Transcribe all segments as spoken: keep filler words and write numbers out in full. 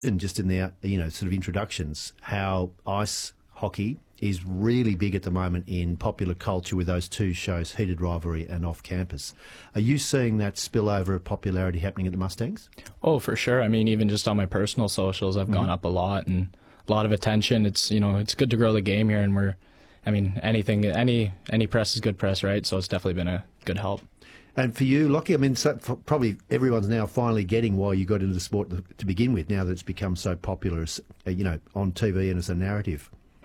and just in the, you know, sort of introductions, how ice hockey is really big at the moment in popular culture with those two shows, Heated Rivalry and Off Campus. Are you seeing that spillover of popularity happening at the Mustangs? Oh, for sure. I mean, even just on my personal socials, I've mm-hmm. gone up a lot and a lot of attention. It's, you know, it's good to grow the game here, and we're, I mean, anything, any any press is good press, right? So it's definitely been a good help. And for you, Lockie, I mean, so probably everyone's now finally getting why you got into the sport to, to begin with, now that it's become so popular, as, you know, on T V and as a narrative.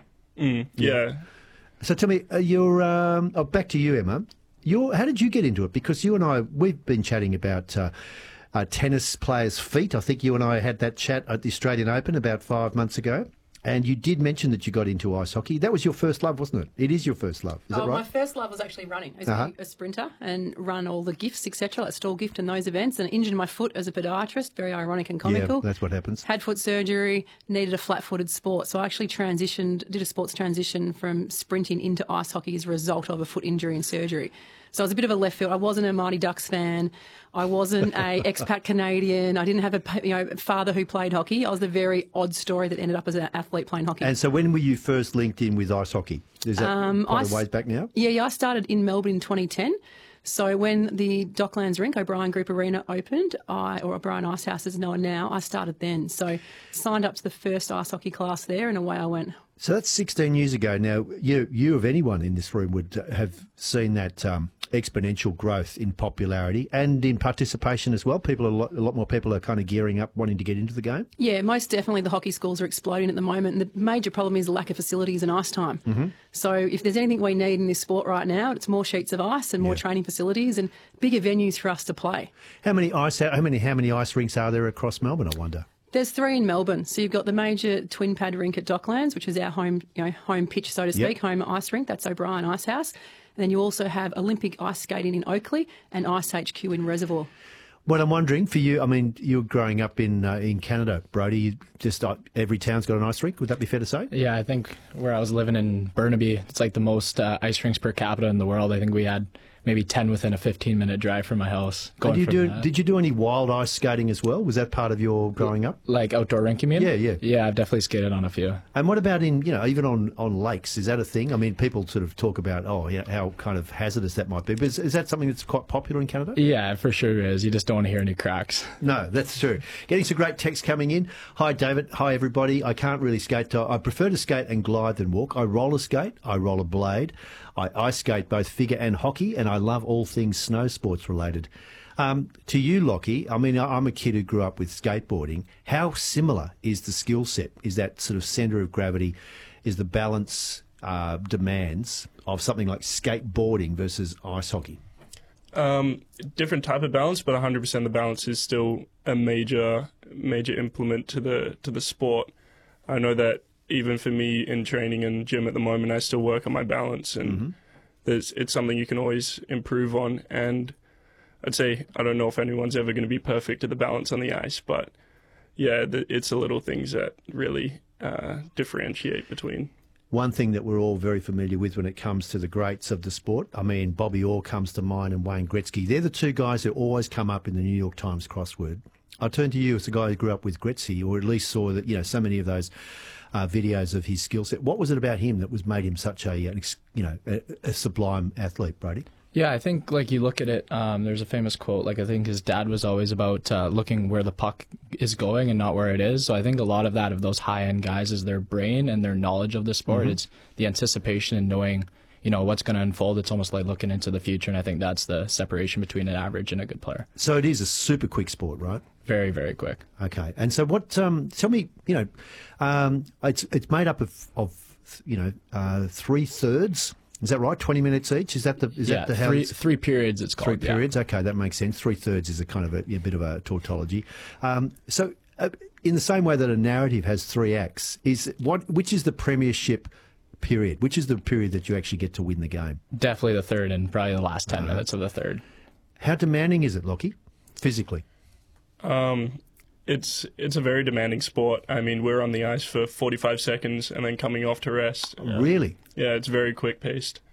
Mm, yeah. yeah. So tell me, uh, you're, um, oh, back to you, Emma. You're, how did you get into it? Because you and I, we've been chatting about uh, uh, tennis players' feet. I think you and I had that chat at the Australian Open about five months ago. And you did mention that you got into ice hockey. That was your first love, wasn't it? It is your first love, is oh, that right? My first love was actually running. I was uh-huh. a sprinter and run all the gifts, et cetera, like stall gift and those events, and injured my foot as a podiatrist, very ironic and comical. Yeah, that's what happens. Had foot surgery, needed a flat-footed sport. So I actually transitioned, did a sports transition from sprinting into ice hockey as a result of a foot injury and surgery. So I was a bit of a left field. I wasn't a Mighty Ducks fan. I wasn't a expat Canadian. I didn't have a you know father who played hockey. I was the very odd story that ended up as an athlete playing hockey. And so when were you first linked in with ice hockey? Is that um, quite I, a ways back now? Yeah, yeah. I started in Melbourne in twenty ten. So when the Docklands rink, O'Brien Group Arena, opened, I, or O'Brien Ice House as it's known now, I started then. So signed up to the first ice hockey class there, and away I went. So that's sixteen years ago. Now, you, you of anyone in this room would have seen that um, exponential growth in popularity and in participation as well. People, are a lot, a lot more people are kind of gearing up, wanting to get into the game. Yeah, most definitely the hockey schools are exploding at the moment. And the major problem is the lack of facilities and ice time. Mm-hmm. So if there's anything we need in this sport right now, it's more sheets of ice and more yeah. training facilities and bigger venues for us to play. How many ice? How many? How many ice rinks are there across Melbourne? I wonder. There's three in Melbourne. So you've got the major twin pad rink at Docklands, which is our home, you know, home pitch, so to speak, yep. home ice rink. That's O'Brien Ice House. And then you also have Olympic ice skating in Oakley and Ice H Q in Reservoir. Well, I'm wondering for you. I mean, you're growing up in uh, in Canada, Brody. You just uh, every town's got an ice rink. Would that be fair to say? Yeah, I think where I was living in Burnaby, it's like the most uh, ice rinks per capita in the world. I think we had maybe ten within a fifteen minute drive from my house. Going you do, did you do any wild ice skating as well? Was that part of your growing up? Like outdoor rink, you mean? Yeah, yeah. Yeah, I've definitely skated on a few. And what about in, you know, even on, on lakes? Is that a thing? I mean, people sort of talk about, oh, yeah, how kind of hazardous that might be. But is, is that something that's quite popular in Canada? Yeah, for sure is. You just don't want to hear any cracks. No, that's true. Getting some great texts coming in. Hi, David. Hi, everybody. I can't really skate. I prefer to skate and glide than walk. I roller skate. I roller blade. I ice skate both figure and hockey, and I love all things snow sports related. Um, to you, Lockie, I mean, I'm a kid who grew up with skateboarding. How similar is the skill set? Is that sort of centre of gravity? Is the balance uh, demands of something like skateboarding versus ice hockey? Um, different type of balance, but one hundred percent the balance is still a major, major implement to the to the sport. I know that even for me in training and gym at the moment, I still work on my balance, and mm-hmm. there's it's something you can always improve on. And I'd say I don't know if anyone's ever going to be perfect at the balance on the ice, but yeah, the, it's the little things that really uh, differentiate between. One thing that we're all very familiar with when it comes to the greats of the sport, I mean, Bobby Orr comes to mind and Wayne Gretzky. They're the two guys who always come up in the New York Times crossword. I'll turn to you as a guy who grew up with Gretzky, or at least saw that, you know, so many of those uh, videos of his skill set. What was it about him that was made him such a, you know, a, a sublime athlete, Brady? Yeah, I think, like, you look at it, um, there's a famous quote, like, I think his dad was always about uh, looking where the puck is going and not where it is. So I think a lot of that, of those high-end guys, is their brain and their knowledge of the sport. Mm-hmm. It's the anticipation and knowing, you know, what's going to unfold. It's almost like looking into the future, and I think that's the separation between an average and a good player. So it is a super quick sport, right? Very, very quick. Okay. And so what, um, tell me, you know, um, it's it's made up of, of you know, uh, three-thirds. Is that right? Twenty minutes each. Is that the? Is yeah, that the how three three periods. It's called three periods. Yeah. Okay, that makes sense. Three thirds is a kind of a, a bit of a tautology. Um, so, uh, in the same way that a narrative has three acts, is what? Which is the premiership period? Which is the period that you actually get to win the game? Definitely the third, and probably the last ten uh, minutes of the third. How demanding is it, Lockie? Physically? Um, it's it's a very demanding sport. I mean, we're on the ice for forty-five seconds and then coming off to rest. Yeah. Really? Yeah, it's very quick paced.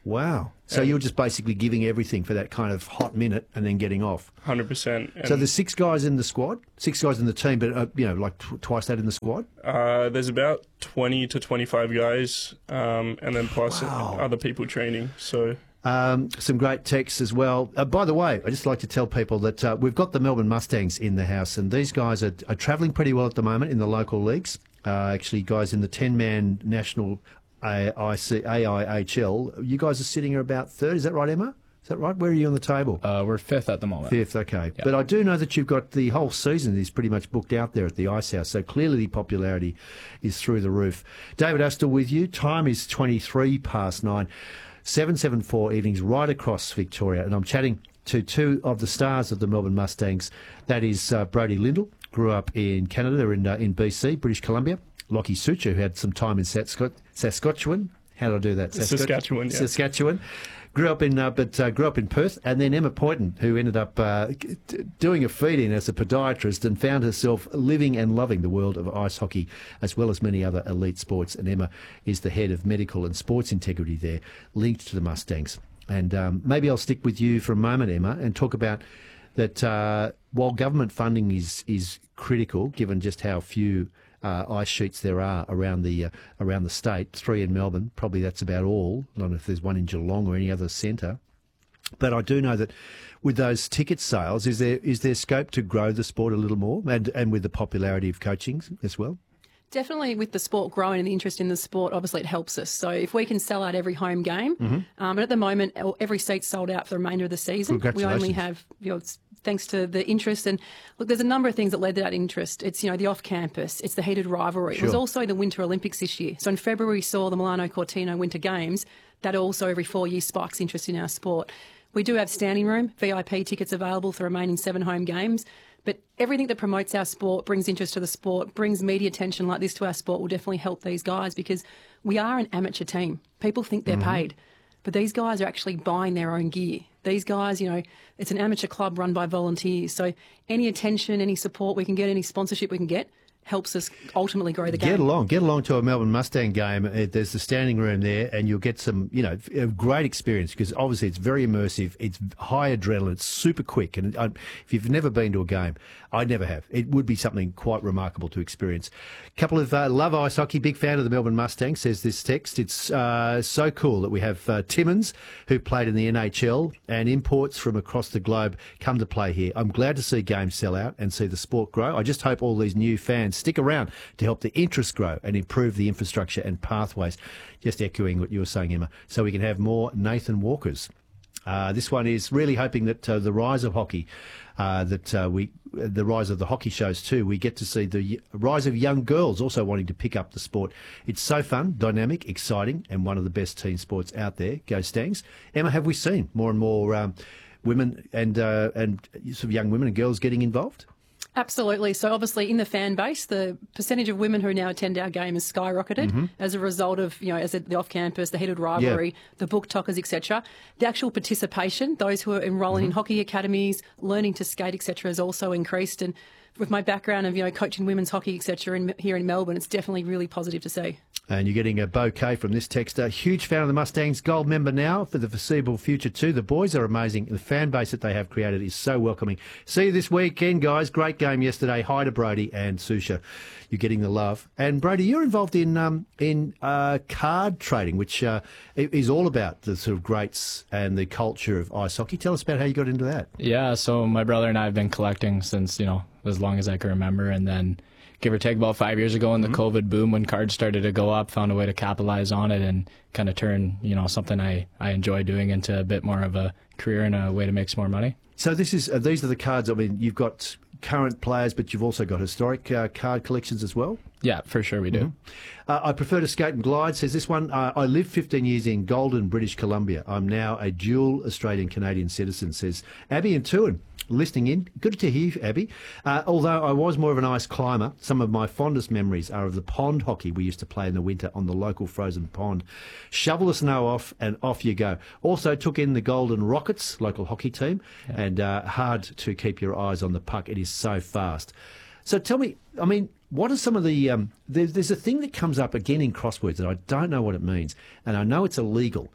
Wow. So And- you're just basically giving everything for that kind of hot minute and then getting off. one hundred percent. So there's six guys in the squad, six guys in the team, but, uh, you know, like tw- twice that in the squad? Uh, there's about twenty to twenty-five guys, um, and then plus Wow. other people training. So Um, some great texts as well. Uh, by the way, I just like to tell people that uh, we've got the Melbourne Mustangs in the house, and these guys are, are travelling pretty well at the moment in the local leagues. Uh, actually, guys in the ten-man national A I C, A I H L, you guys are sitting at about third. Is that right, Emma? Is that right? Where are you on the table? Uh, we're fifth at the moment. Fifth, okay. But I do know that you've got the whole season is pretty much booked out there at the Ice House, so clearly the popularity is through the roof. David Astle with you. Time is twenty-three past nine. seven seven four evenings right across Victoria, and I'm chatting to two of the stars of the Melbourne Mustangs. That is uh, Brodie Lindell, grew up in Canada, in, uh, in B C, British Columbia. Lockie Sucher, who had some time in Saskot- Saskatchewan. How did I do that? Saskot- Saskatchewan, yeah. Saskatchewan. Grew up in, uh, but uh, grew up in Perth, and then Emma Poynton, who ended up uh, d- doing a feed-in as a podiatrist and found herself living and loving the world of ice hockey, as well as many other elite sports. And Emma is the head of medical and sports integrity there, linked to the Mustangs. And um, maybe I'll stick with you for a moment, Emma, and talk about that. Uh, while government funding is is critical, given just how few Uh, ice sheets there are around the uh, around the state, three in Melbourne, probably that's about all. I don't know if there's one in Geelong or any other centre. But I do know that with those ticket sales, is there is there scope to grow the sport a little more, and and with the popularity of coaching as well? Definitely, with the sport growing and the interest in the sport, obviously it helps us. So if we can sell out every home game, Mm-hmm. um, and at the moment every seat's sold out for the remainder of the season. We only Congratulations. have, you know, it's thanks to the interest. And look, there's a number of things that led to that interest. It's, you know, the off-campus, it's the heated rivalry. It was Sure. also the Winter Olympics this year. So in February, we saw the Milano Cortina Winter Games. That also every four years sparks interest in our sport. We do have standing room, V I P tickets available for the remaining seven home games. But everything that promotes our sport, brings interest to the sport, brings media attention like this to our sport will definitely help these guys, because we are an amateur team. People think they're paid, but these guys are actually buying their own gear. These guys, you know, it's an amateur club run by volunteers. So any attention, any support we can get, any sponsorship we can get, helps us ultimately grow the game. Get along, get along to a Melbourne Mustang game. Uh, There's the standing room there, and you'll get some, you know, a great experience, because obviously it's very immersive. It's high adrenaline. It's super quick, and uh, if you've never been to a game, I never have. It would be something quite remarkable to experience. A couple of uh, love ice hockey. Big fan of the Melbourne Mustangs. Says this text. It's uh, so cool that we have uh, Timmins, who played in the N H L, and imports from across the globe come to play here. I'm glad to see games sell out and see the sport grow. I just hope all these new fans stick around to help the interest grow and improve the infrastructure and pathways. Just echoing what you were saying, Emma, so we can have more Nathan Walkers. Uh, this one is really hoping that uh, the rise of hockey, uh, that uh, we, the rise of the hockey shows too, we get to see the rise of young girls also wanting to pick up the sport. It's so fun, dynamic, exciting, and one of the best team sports out there. Go Stangs. Emma, have we seen more and more um, women and uh, and sort of young women and girls getting involved? Absolutely. So obviously in the fan base, the percentage of women who now attend our game has skyrocketed as a result of, you know, as a, the off-campus, the heated rivalry, the book talkers, et cetera. The actual participation, those who are enrolling in hockey academies, learning to skate, et cetera, has also increased. And with my background of, you know, coaching women's hockey, et cetera, in, here in Melbourne, it's definitely really positive to see. And you're getting a bouquet from this texter. Huge fan of the Mustangs, gold member now for the foreseeable future too. The boys are amazing. The fan base that they have created is so welcoming. See you this weekend, guys. Great game yesterday. Hi to Brodie and Susha. You're getting the love. And Brodie, you're involved in um, in uh, card trading, which uh, is all about the sort of greats and the culture of ice hockey. Tell us about how you got into that. Yeah, so my brother and I have been collecting since, you know, as long as I can remember, and then give or take about five years ago in the mm-hmm. COVID boom, when cards started to go up, found a way to capitalize on it and kind of turn, you know, something I, I enjoy doing into a bit more of a career and a way to make some more money. So this is uh, these are the cards. I mean, you've got current players, but you've also got historic uh, card collections as well. Yeah, for sure we do. Mm-hmm. Uh, I prefer to skate and glide, says this one. Uh, I lived fifteen years in Golden, British Columbia. I'm now a dual Australian-Canadian citizen, says Abby and Tuan. Listening in. Good to hear, Abby. Uh, although I was more of an ice climber, some of my fondest memories are of the pond hockey we used to play in the winter on the local frozen pond. Shovel the snow off and off you go. Also took in the Golden Rockets, local hockey team, yeah. and uh, hard to keep your eyes on the puck. It is so fast. So tell me, I mean, what are some of the... Um, there's, there's a thing that comes up again in crosswords that I don't know what it means, and I know it's illegal.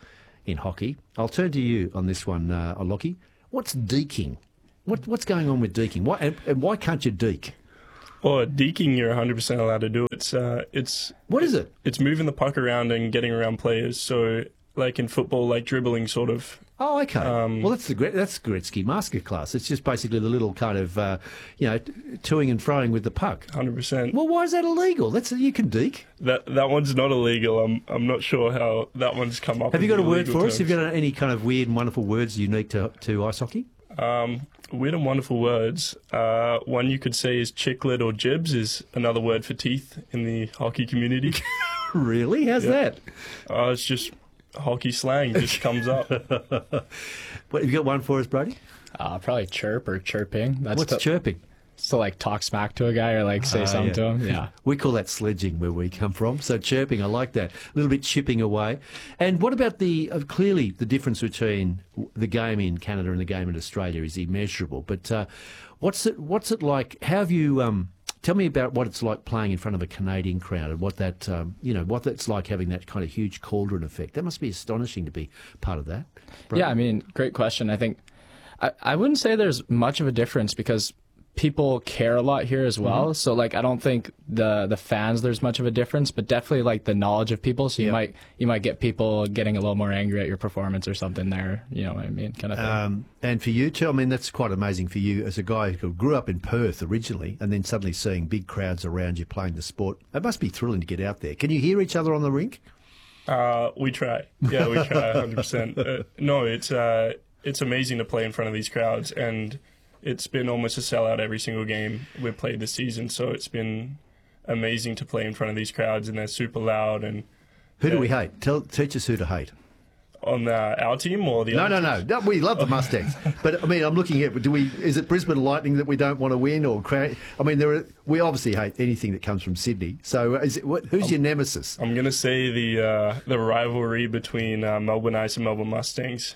in hockey. I'll turn to you on this one, uh, Lockie. What's deking? What, what's going on with deking? Why, and, and why can't you deke? Well, deking, you're one hundred percent allowed to do. It's uh, it's What is it? It's moving the puck around and getting around players. So, like in football, like dribbling, sort of. Oh, okay. Um, well, that's the Gre- that's Gretzky masterclass. It's just basically the little kind of uh, you know toing and froing with the puck. one hundred percent. Well, why is that illegal? That's you can deke. That that one's not illegal. I'm I'm not sure how that one's come up. Have you with got a the word illegal for us? terms. Have you got any kind of weird and wonderful words unique to to ice hockey? Um, weird and wonderful words. Uh, one you could say is chiclet or jibs is another word for teeth in the hockey community. Really? How's Yeah. that? Uh, it's just hockey slang just comes up. What, have you got one for us, Brody? Uh, probably chirp or chirping. That's What's to, chirping? to like talk smack to a guy or like say Ah, something yeah. to him. Yeah. We call that sledging where we come from. So chirping, I like that. A little bit chipping away. And what about the, uh, clearly the difference between the game in Canada and the game in Australia is immeasurable. But uh, what's it What's it like? How have you, um, tell me about what it's like playing in front of a Canadian crowd and what that, um, you know, what that's like having that kind of huge cauldron effect. That must be astonishing to be part of that. Brody? Yeah, I mean, great question. I think I, I wouldn't say there's much of a difference because people care a lot here as well. Mm-hmm. So like I don't think the the fans there's much of a difference, but definitely like the knowledge of people. So you Yep. might you might get people getting a little more angry at your performance or something there. You know what I mean? Kind of thing. Um, and for you too, I mean, that's quite amazing for you as a guy who grew up in Perth originally and then suddenly seeing big crowds around you playing the sport. It must be thrilling to get out there. Can you hear each other on the rink? Uh, we try. Yeah, we try one hundred percent. Uh, no, it's uh, it's amazing to play in front of these crowds, and it's been almost a sellout every single game we've played this season. So it's been amazing to play in front of these crowds, and they're super loud. And Who do Yeah. we hate? Tell, teach us who to hate. on uh, our team or the No, other no, no, no. We love the Mustangs, but I mean, I'm looking at. Do we? Is it Brisbane Lightning that we don't want to win, or Cra- I mean, there are. We obviously hate anything that comes from Sydney. So, is it, what, who's your nemesis? I'm gonna say the uh, the rivalry between uh, Melbourne Ice and Melbourne Mustangs.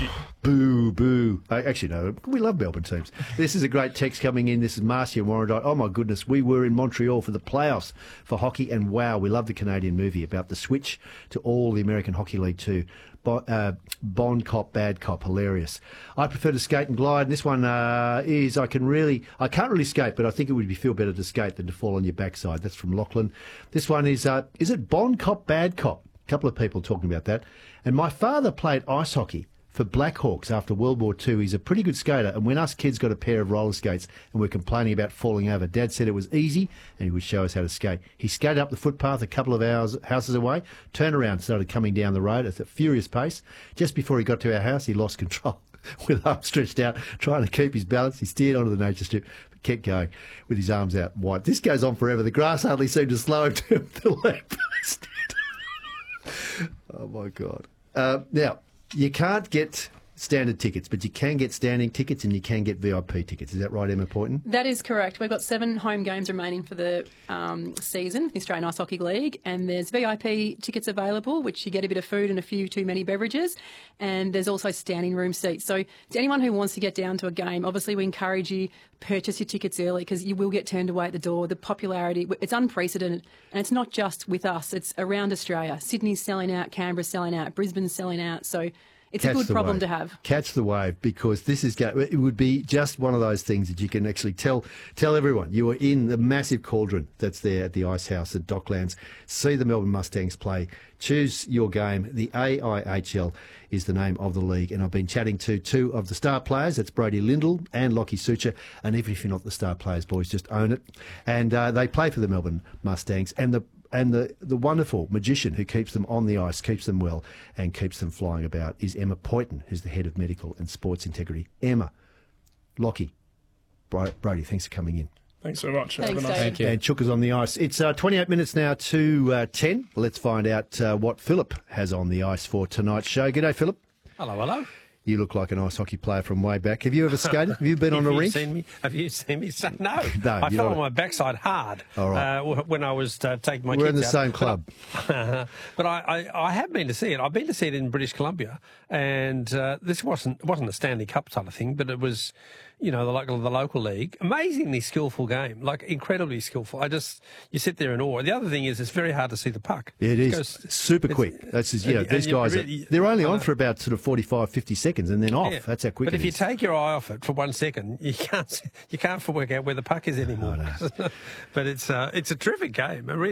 Boo, boo. Uh, actually, no, we love Melbourne teams. This is a great text coming in. This is Marcia Warrandyte. Oh, my goodness. We were in Montreal for the playoffs for hockey, and wow, we love the Canadian movie about the switch to all the American Hockey League too. Bo- uh, Bond Cop, Bad Cop, hilarious. I prefer to skate and glide. And this one uh, is, I can really, I can't really skate, but I think it would be feel better to skate than to fall on your backside. That's from Lachlan. This one is, uh, is it Bond Cop, Bad Cop? A couple of people talking about that. And my father played ice hockey for Blackhawks after World War Two. He's a pretty good skater, and when us kids got a pair of roller skates and we're complaining about falling over, Dad said it was easy and he would show us how to skate. He skated up the footpath a couple of hours, houses away, turned around, started coming down the road at a furious pace. Just before he got to our house, he lost control. With arms stretched out, trying to keep his balance, he steered onto the nature strip, but kept going with his arms out wide. This goes on forever. The grass hardly seemed to slow him to the left. Oh, my God. Uh, now, you can't get standard tickets, but you can get standing tickets and you can get V I P tickets. Is that right, Emma Poynton? That is correct. We've got seven home games remaining for the um, season, the Australian Ice Hockey League, and there's V I P tickets available, which you get a bit of food and a few too many beverages, and there's also standing room seats. So to anyone who wants to get down to a game, obviously we encourage you purchase your tickets early because you will get turned away at the door. The popularity, it's unprecedented, and it's not just with us, it's around Australia. Sydney's selling out, Canberra's selling out, Brisbane's selling out, so it's Catch a good the problem wave. to have. Catch the wave, because this is go- it would be just one of those things that you can actually tell tell everyone you are in the massive cauldron that's there at the Ice House at Docklands. See the Melbourne Mustangs play. Choose your game. The A I H L is the name of the league, and I've been chatting to two of the star players. That's Brody Lindell and Lockie Sucher. And even if you're not the star players, boys, just own it. And uh, they play for the Melbourne Mustangs, and the And the, the wonderful magician who keeps them on the ice, keeps them well, and keeps them flying about is Emma Poynton, who's the head of medical and sports integrity. Emma, Lockie, Bro- Brody, thanks for coming in. Thanks so much. Thanks, Have a nice Dave. Thank you. And Chooka's on the ice. It's uh, twenty-eight minutes now to uh, ten. Let's find out uh, what Philip has on the ice for tonight's show. G'day, Philip. Hello, hello. You look like an ice hockey player from way back. Have you ever skated? Have you been on Have a you rink? Seen me? Have you seen me? Say, no. No, I you fell don't. on my backside hard All right. uh, w- when I was uh, taking my We're kids in the out. same club. But, but I, I, I have been to see it. I've been to see it in British Columbia, and uh, this wasn't it wasn't a Stanley Cup type of thing, but it was you know, the local the local league. Amazingly skillful game, like incredibly skillful. I just you sit there in awe. The other thing is it's very hard to see the puck. Yeah, it It is goes- super it's- quick. That's just, yeah. and- These and you guys, really- are, they're only I on know. for about sort of forty-five, fifty seconds, and then off. Yeah. That's how quick But it if you is. take your eye off it for one second, you can't you can't work out where the puck is anymore. but it's uh, it's a terrific game. It really